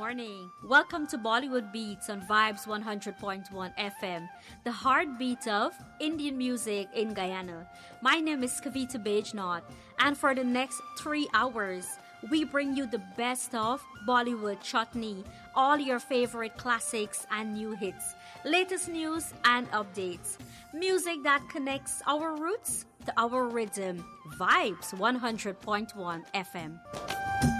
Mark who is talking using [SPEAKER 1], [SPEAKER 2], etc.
[SPEAKER 1] morning. Welcome to Bollywood Beats on Vibes 100.1 FM, the heartbeat of Indian music in Guyana. My name is Kavita Bejnaut, and for the next 3 hours, we bring you the best of Bollywood chutney, all your favorite classics and new hits, latest news and updates. Music that connects our roots to our rhythm. Vibes 100.1 FM.